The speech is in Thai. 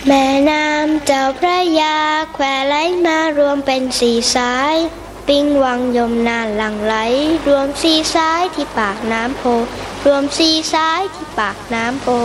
แม่น้ำเจ้าพระยาแควไหลมารวมเป็นสี่สายปิงวังยมนานหลั่งไหลรวมสี่สายที่ปากน้ำโพรวมสี่สายที่ปากน้ำโพ